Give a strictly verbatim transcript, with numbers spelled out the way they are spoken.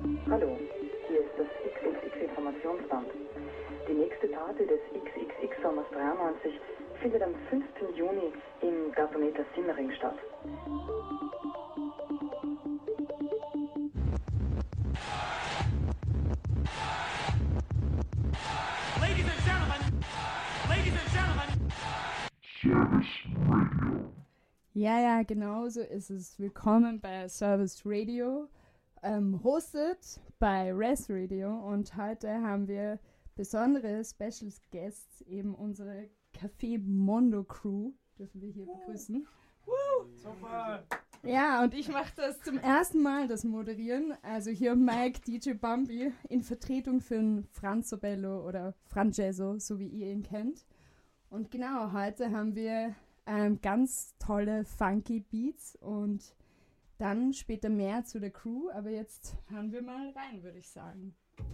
Hallo, hier ist das X X X-Informationsband. Die nächste Party des X X X-Sommers dreiundneunzig findet am fünften Juni im Gasometer Simmering statt. Ladies and gentlemen, ladies and gentlemen, Service Radio. Ja, ja, genau so ist es. Willkommen bei Service Radio, ähm, hosted bei Res Radio. Und heute haben wir besondere Special Guests, eben unsere Café Mondo Crew, dürfen wir hier begrüßen. super. Ja, und ich mache das zum ersten Mal, das Moderieren. Also hier Mike, D J Bambi, in Vertretung für den Franzo Bello oder Francesco, so wie ihr ihn kennt. Und genau, heute haben wir ähm, ganz tolle funky Beats und dann später mehr zu der Crew. Aber jetzt hören wir mal rein, würde ich sagen.